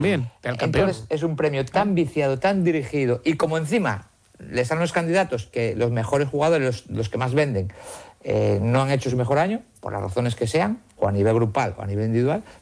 Bien, el campeón. Entonces es un premio tan viciado, tan dirigido, y como encima le están los candidatos que los mejores jugadores, los que más venden, no han hecho su mejor año, por las razones que sean, o a nivel grupal o a nivel individual,